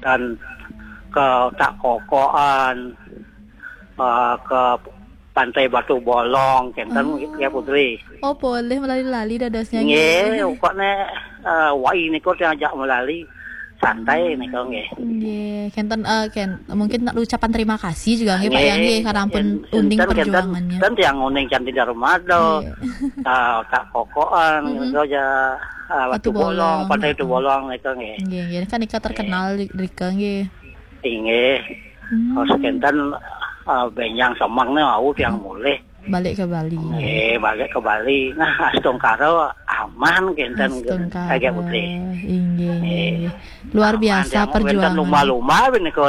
dan ke Tak Kokoan, ke Pantai Batu Bolong, kenten ya Putri. Oh boleh melalui dadasnya Nggih, pokoknya wai niku diajak melalui santai niku nggih. Nggih, kenten mungkin ucapan terima kasih juga nggih Pak Yang nggih karena ampun uning perjuangannya. Dan yang uning Candi Darmado, Tak Kokoan niku aja Batu Bolong, Pantai Batu Bolong niku nggih. Nggih, kan nika terkenal Rika nggih. Nggih. Kenten Benyang Semang mau yang mulai balik ke Bali. Balik ke Bali. Nah, Astungkara aman kenten agak Putri. Inggih. Luar biasa perjuangan. Lumba-lumba niku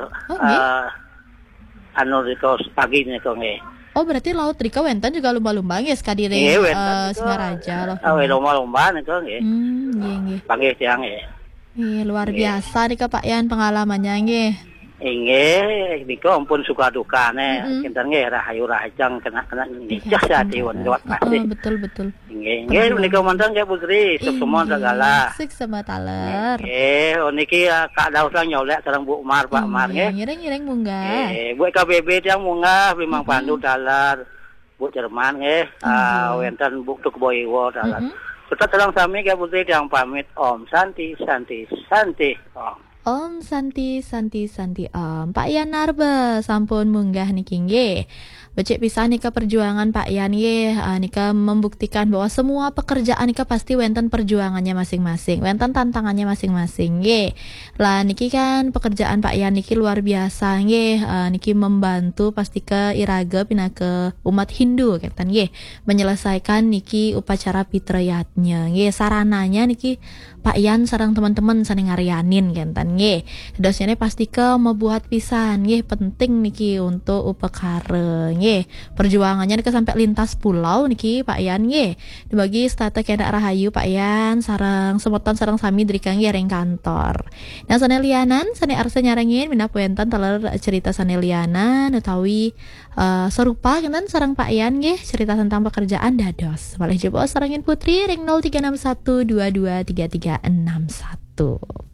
anu niku pagi niku nggih. Oh, berarti laut Rika wenten juga lumba-lumba nggih sekadire Singaraja loh. Lumba-lumba niku nggih. Nggih. Panggih tiyang nggih. Luar biasa nika Pak Yan pengalamannya nggih. Inggih, niku ampun suka dukane, kinten nggih rahayu rahajang kena nicah jati won lewat pasti. Betul. Inggih, niku mantan nggih Putri, semua segala. Sik sama taler. Niki Kak Dausah nyolek sareng Bu Mar, Pak Mar nggih. Nyireng munggah. Bu KBB tiyang munggah Bimang Pandu dalar. Bu Jerman nggih, wenten Bu Tukboiwo dalar. Kita terang sami nggih Putri tiyang pamit Om Santi. Om Santi Om. Pak Yan Narba sampun munggah niki nggih. Becik pisah nika perjuangan Pak Yan nggih, nika membuktikan bahwa semua pekerjaan nika pasti wenten perjuangannya masing-masing, wenten tantangannya masing-masing nggih. Lah niki kan pekerjaan Pak Yan niki luar biasa nggih, niki membantu pasti ke iraga pina ke umat Hindu keten nggih, menyelesaikan niki upacara pitrayatnya nggih. Sarananya niki Pak Yan sareng teman-teman saling ngarianin kenten nggih. Dosnya pasti ke membuat pisan nggih, penting niki untuk upekare nggih. Perjuangannya niki sampai lintas pulau niki Pak Yan nggih. Dibagi stata kena rahayu Pak Yan sareng semotan sareng sami drika nggih reng kantor. Nah sane lianan sane arsa nyarengin minap wenten teler cerita sane lianan utawi serupa kenten sareng Pak Yan nggih cerita tentang pekerjaan dados. Malih jebol sarengin Putri ring 0361223361.